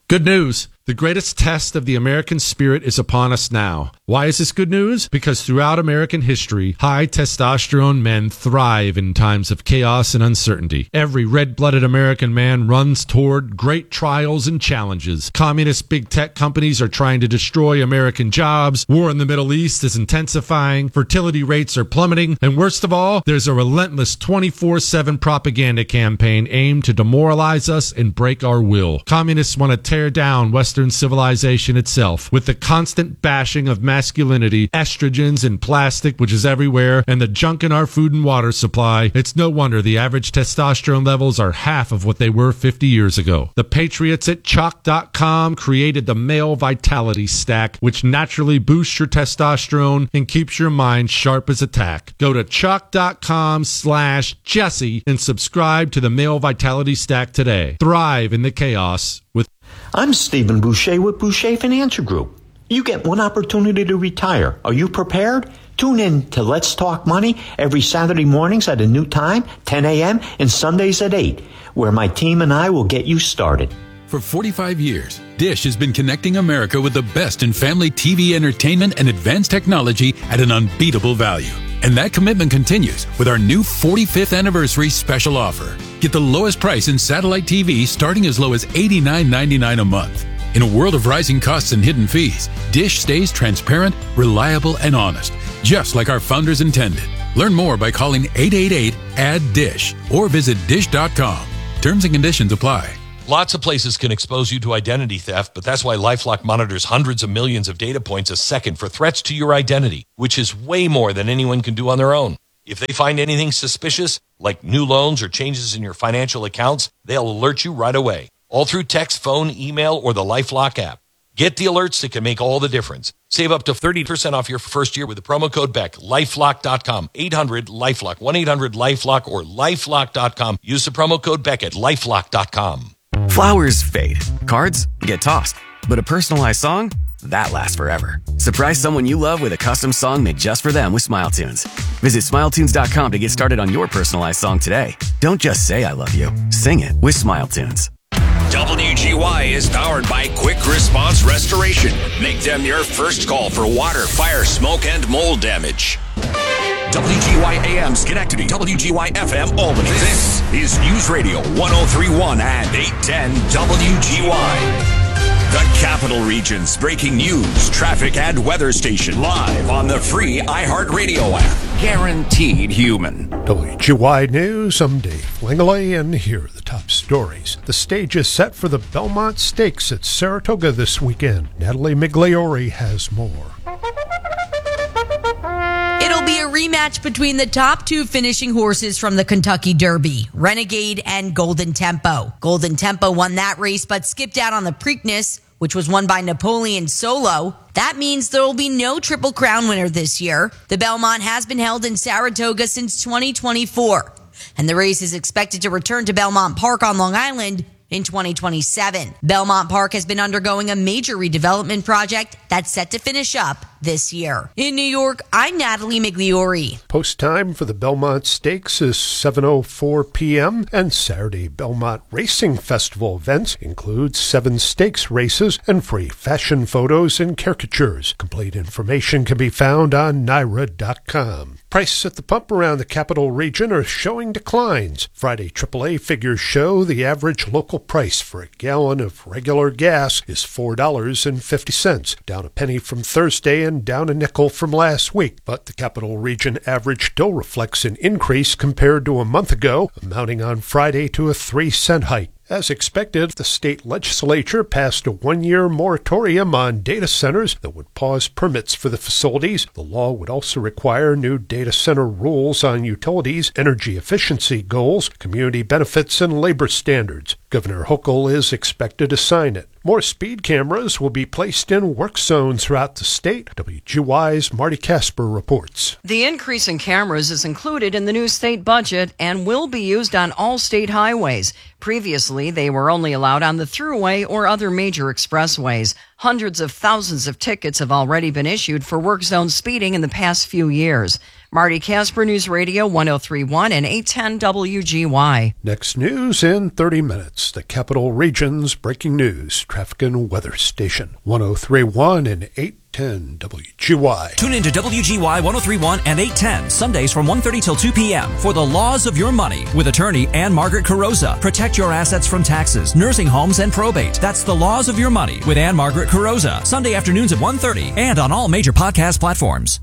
Good news. The greatest test of the American spirit is upon us now. Why is this good news? Because throughout American history, high testosterone men thrive in times of chaos and uncertainty. Every red-blooded American man runs toward great trials and challenges. Communist big tech companies are trying to destroy American jobs. War in the Middle East is intensifying. Fertility rates are plummeting. And worst of all, there's a relentless 24/7 propaganda campaign aimed to demoralize us and break our will. Communists want to tear down Western civilization itself with the constant bashing of masculinity, estrogens and plastic, which is everywhere, and the junk in our food and water supply. It's no wonder the average testosterone levels are half of what they were 50 years ago. The patriots at Chalk.com created the Male Vitality Stack, which naturally boosts your testosterone and keeps your mind sharp as a tack. Go to Chalk.com/Jesse and subscribe to the Male Vitality Stack today. Thrive in the chaos with... I'm Stephen Boucher with Boucher Financial Group. You get one opportunity to retire. Are you prepared? Tune in to Let's Talk Money every Saturday mornings at a new time, 10 a.m., and Sundays at 8, where my team and I will get you started. For 45 years, Dish has been connecting America with the best in family TV entertainment and advanced technology at an unbeatable value. And that commitment continues with our new 45th anniversary special offer. Get the lowest price in satellite TV starting as low as $89.99 a month. In a world of rising costs and hidden fees, Dish stays transparent, reliable, and honest, just like our founders intended. Learn more by calling 888-ADD-DISH or visit dish.com. Terms and conditions apply. Lots of places can expose you to identity theft, but that's why LifeLock monitors hundreds of millions of data points a second for threats to your identity, which is way more than anyone can do on their own. If they find anything suspicious, like new loans or changes in your financial accounts, they'll alert you right away, all through text, phone, email, or the LifeLock app. Get the alerts that can make all the difference. Save up to 30% off your first year with the promo code BECK. LifeLock.com, 800-LifeLock, 1-800-LifeLock, or LifeLock.com. Use the promo code BECK at LifeLock.com. Flowers fade. Cards get tossed. But a personalized song? That lasts forever. Surprise someone you love with a custom song made just for them with SmileTunes. Visit SmileTunes.com to get started on your personalized song today. Don't just say I love you. Sing it with SmileTunes. WGY is powered by Quick Response Restoration. Make them your first call for water, fire, smoke, and mold damage. WGY AM Schenectady, WGY FM Albany. This is News Radio 1031 and 810 WGY. The Capital Region's breaking news, traffic, and weather station live on the free iHeartRadio app. Guaranteed human. WGY News, I'm Dave Langley, and here are the top stories. The stage is set for the Belmont Stakes at Saratoga this weekend. Natalie Migliore has more. It'll be a rematch between the top two finishing horses from the Kentucky Derby, Renegade and Golden Tempo. Golden Tempo won that race but skipped out on the Preakness, which was won by Napoleon Solo. That means there will be no Triple Crown winner this year. The Belmont has been held in Saratoga since 2024, and the race is expected to return to Belmont Park on Long Island in 2027. Belmont Park has been undergoing a major redevelopment project that's set to finish up this year. In New York, I'm Natalie Migliore. Post time for the Belmont Stakes is 7:04 p.m. and Saturday Belmont Racing Festival events include 7 stakes races and free fashion photos and caricatures. Complete information can be found on NYRA.com. Prices at the pump around the Capital Region are showing declines. Friday AAA figures show the average local price for a gallon of regular gas is $4.50, down a penny from Thursday and down a nickel from last week. But the Capital Region average still reflects an increase compared to a month ago, amounting on Friday to a 3-cent hike. As expected, the state legislature passed a 1-year moratorium on data centers that would pause permits for the facilities. The law would also require new data center rules on utilities, energy efficiency goals, community benefits, and labor standards. Governor Hochul is expected to sign it. More speed cameras will be placed in work zones throughout the state. WGY's Marty Casper reports. The increase in cameras is included in the new state budget and will be used on all state highways. Previously, they were only allowed on the Thruway or other major expressways. Hundreds of thousands of tickets have already been issued for work zone speeding in the past few years. Marty Casper, News Radio 1031 and 810 WGY. Next news in 30 minutes. The Capital Region's breaking news, traffic and weather station 1031 and 810 WGY. Tune in to WGY 1031 and 810 Sundays from 1:30 till 2 p.m. for The Laws of Your Money with attorney Ann Margaret Carrozza. Protect your assets from taxes, nursing homes, and probate. That's The Laws of Your Money with Ann Margaret Carrozza. Sunday afternoons at 1:30 and on all major podcast platforms.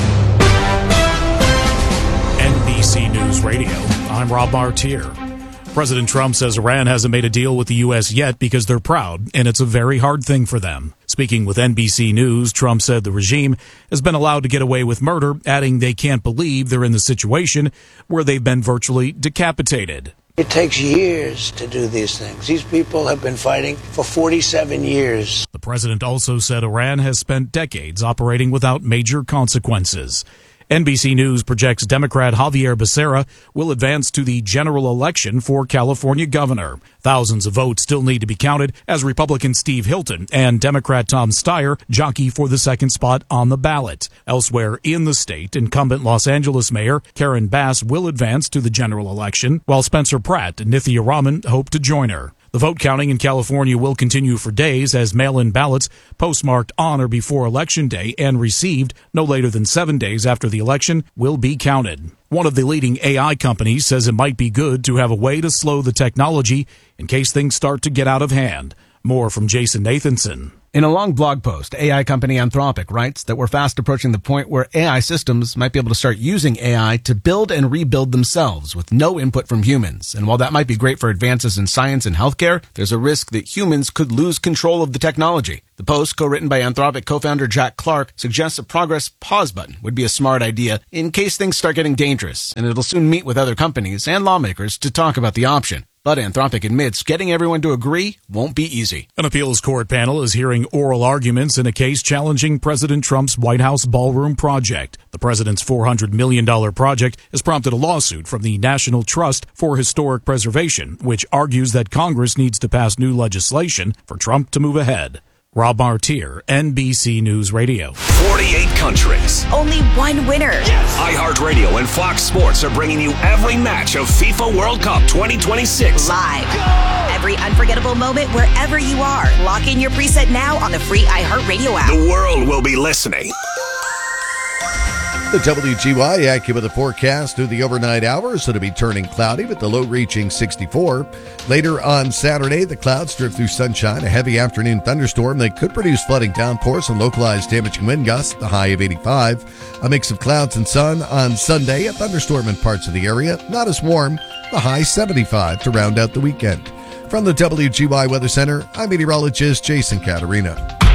NBC News Radio, I'm Rob Martier. President Trump says Iran hasn't made a deal with the U.S. yet because they're proud, and it's a very hard thing for them. Speaking with NBC News, Trump said the regime has been allowed to get away with murder, adding they can't believe they're in the situation where they've been virtually decapitated. It takes years to do these things. These people have been fighting for 47 years. The president also said Iran has spent decades operating without major consequences. NBC News projects Democrat Javier Becerra will advance to the general election for California governor. Thousands of votes still need to be counted as Republican Steve Hilton and Democrat Tom Steyer jockey for the second spot on the ballot. Elsewhere in the state, incumbent Los Angeles Mayor Karen Bass will advance to the general election, while Spencer Pratt and Nithya Raman hope to join her. The vote counting in California will continue for days as mail-in ballots postmarked on or before Election Day and received no later than 7 days after the election will be counted. One of the leading AI companies says it might be good to have a way to slow the technology in case things start to get out of hand. More from Jason Nathanson. In a long blog post, AI company Anthropic writes that we're fast approaching the point where AI systems might be able to start using AI to build and rebuild themselves with no input from humans. And while that might be great for advances in science and healthcare, there's a risk that humans could lose control of the technology. The post, co-written by Anthropic co-founder Jack Clark, suggests a progress pause button would be a smart idea in case things start getting dangerous, and it'll soon meet with other companies and lawmakers to talk about the option. But Anthropic admits getting everyone to agree won't be easy. An appeals court panel is hearing oral arguments in a case challenging President Trump's White House ballroom project. The president's $400 million project has prompted a lawsuit from the National Trust for Historic Preservation, which argues that Congress needs to pass new legislation for Trump to move ahead. Rob Martier, NBC News Radio. 48 countries. Only one winner. Yes. iHeartRadio and Fox Sports are bringing you every match of FIFA World Cup 2026. Live. Go! Every unforgettable moment wherever you are. Lock in your preset now on the free iHeartRadio app. The world will be listening. The WGY AccuWeather forecast through the overnight hours. It'll be turning cloudy with the low reaching 64. Later on Saturday, the clouds drift through sunshine. A heavy afternoon thunderstorm that could produce flooding downpours and localized damaging wind gusts, the high of 85. A mix of clouds and sun on Sunday. A thunderstorm in parts of the area. Not as warm, the high 75 to round out the weekend. From the WGY Weather Center, I'm meteorologist Jason Caterina.